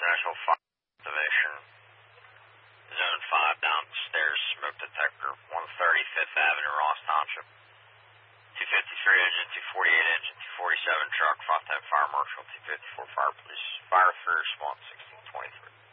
Residential Fire Division, Zone 5 downstairs, smoke detector, 135th Avenue, Ross Township. 253 engine, 248 engine, 247 truck, 510 fire marshal, 254 fire police, fire first, 1623.